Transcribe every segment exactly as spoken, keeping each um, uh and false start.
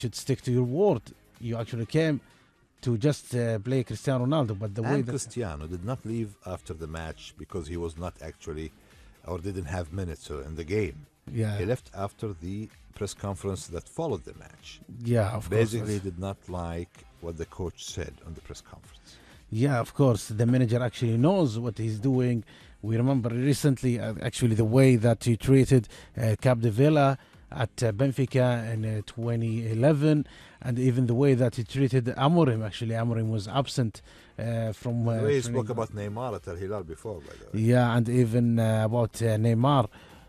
should stick to your word. You actually came to just uh, play Cristiano Ronaldo, but the and way that Cristiano did not leave after the match because he was not actually or didn't have minutes uh, in the game. yeah, He left after the press conference that followed the match. yeah, of Basically, course. did not like what the coach said on the press conference. Yeah, of course. The manager actually knows what he's doing. We remember recently, uh, actually, the way that he treated uh, Capdevila at uh, Benfica in uh, twenty eleven, and even the way that he treated Amorim. Actually, Amorim was absent uh, from. Uh, The way he training. spoke about Neymar at Al Hilal before, by the way. Yeah, and even uh, about uh, Neymar.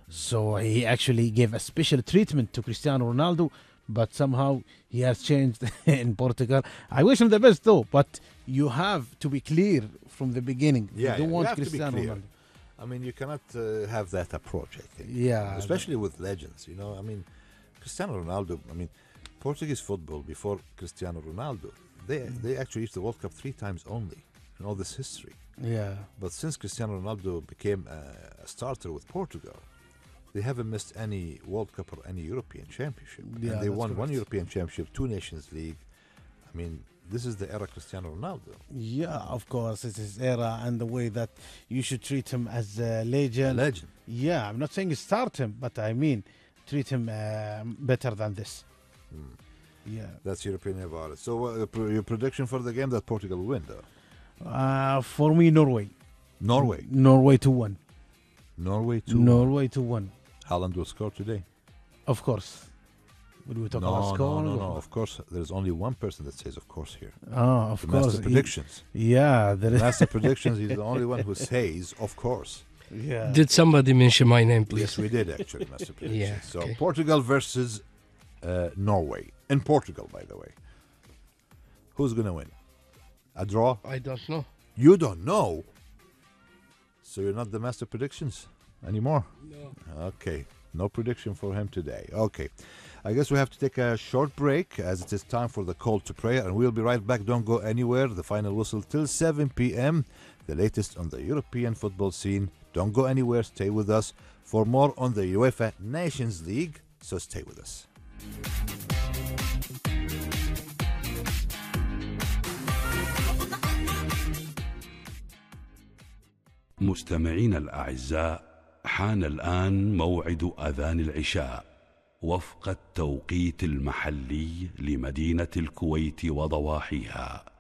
So he actually gave a special treatment to Cristiano Ronaldo, but somehow he has changed in Portugal. I wish him the best, though. But you have to be clear from the beginning. Yeah, you don't yeah, want you have to be Cristiano clear. Ronaldo. I mean, you cannot uh, have that approach, I think. Yeah, Especially with legends, you know. I mean, Cristiano Ronaldo, I mean, Portuguese football before Cristiano Ronaldo, they they actually reached the World Cup three times only in all this history. yeah, But since Cristiano Ronaldo became a, a starter with Portugal, they haven't missed any World Cup or any European championship. Yeah, and they that's won one correct. European championship, two Nations League. I mean, this is the era Cristiano Ronaldo. yeah. Of course, it's his era and the way that you should treat him as a A legend. legend. Yeah, I'm not saying start him, but I mean treat him uh, better than this. Hmm. Yeah. That's your opinion about it. So, uh, pr- your prediction for the game that Portugal will win, though? Uh, for me, Norway. Norway. Norway to one. Norway two. Norway to one. Haaland will score today. Of course. Will we talk No, about no, score? no, no. Of course, there's only one person that says, "Of course," here. Oh, of The course. master He- predictions. yeah, there is. Master predictions. He's the only one who says, "Of course." Yeah. Did somebody mention my name, please? Yes, we did actually, master predictions. Yeah, So okay. Portugal versus uh, Norway in Portugal, by the way. Who's gonna win? A draw? I don't know. You don't know. So you're not the master predictions anymore. No. Okay, no prediction for him today. Okay, I guess we have to take a short break as it is time for the call to prayer, and we'll be right back. Don't go anywhere. The final whistle till seven p.m. The latest on the European football scene. Don't go anywhere. Stay with us for more on the UEFA Nations League. So stay with us. مستمعينا الأعزاء، حان الآن موعد أذان العشاء وفق التوقيت المحلي لمدينة الكويت وضواحيها.